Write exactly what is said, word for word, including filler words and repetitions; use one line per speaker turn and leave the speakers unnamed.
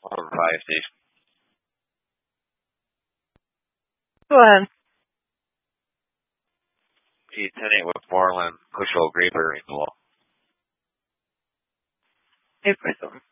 Over five, Steve.
Go ahead.
G ten eight Westmoreland, Cushville, Greenberg, renewal.
Hey, Prism.